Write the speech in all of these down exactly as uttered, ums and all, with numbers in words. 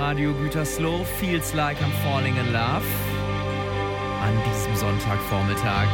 Radio Gütersloh, Feels Like I'm Falling in Love. An diesem Sonntagvormittag.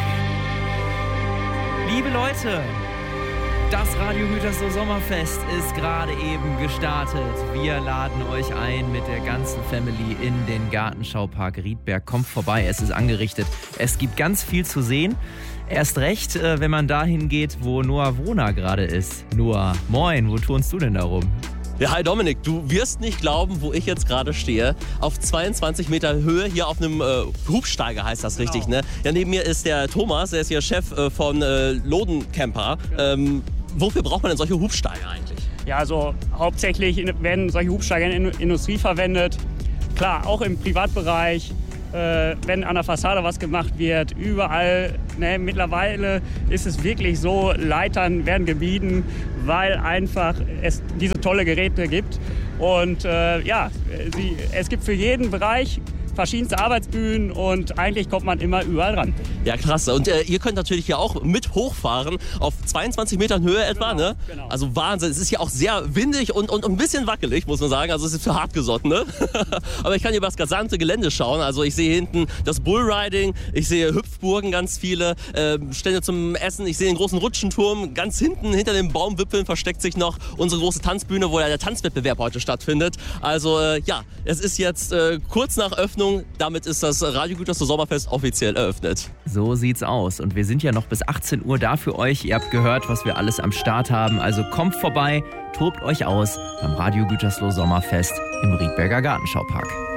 Liebe Leute, das Radio Gütersloh Sommerfest ist gerade eben gestartet. Wir laden euch ein mit der ganzen Family in den Gartenschaupark Riedberg. Kommt vorbei, es ist angerichtet. Es gibt ganz viel zu sehen. Erst recht, wenn man dahin geht, wo Noah Wohner gerade ist. Noah, moin, wo turnst du denn da rum? Ja, hi Dominik, du wirst nicht glauben, wo ich jetzt gerade stehe. Auf zweiundzwanzig Meter Höhe, hier auf einem äh, Hubsteiger heißt das richtig, genau. Ne? Ja, neben mir ist der Thomas, der ist hier Chef äh, von äh, Lodencamper. Ähm, wofür braucht man denn solche Hubsteiger eigentlich? Ja, also hauptsächlich werden solche Hubsteiger in der Industrie verwendet. Klar, auch im Privatbereich. Äh, wenn an der Fassade was gemacht wird, überall, ne, mittlerweile ist es wirklich so, Leitern werden gemieden, weil einfach es diese tolle Geräte gibt. Und äh, ja, sie, es gibt für jeden Bereich verschiedenste Arbeitsbühnen und eigentlich kommt man immer überall ran. Ja, krass. Und äh, ihr könnt natürlich hier auch mit hochfahren, auf zweiundzwanzig Metern Höhe etwa, genau, ne? Genau. Also Wahnsinn. Es ist hier auch sehr windig und, und ein bisschen wackelig, muss man sagen. Also es ist für Hartgesottene. Aber ich kann hier über das gesamte Gelände schauen. Also ich sehe hinten das Bullriding, ich sehe Hüpfburgen, ganz viele äh, Stände zum Essen. Ich sehe den großen Rutschenturm. Ganz hinten, hinter den Baumwipfeln, versteckt sich noch unsere große Tanzbühne, wo ja der Tanzwettbewerb heute stattfindet. Also äh, ja, es ist jetzt äh, kurz nach Öffnung. Damit ist das Radio Gütersloh Sommerfest offiziell eröffnet. So sieht's aus. Und wir sind ja noch bis achtzehn Uhr da für euch. Ihr habt gehört, was wir alles am Start haben. Also kommt vorbei, tobt euch aus beim Radio Gütersloh Sommerfest im Riedberger Gartenschaupark.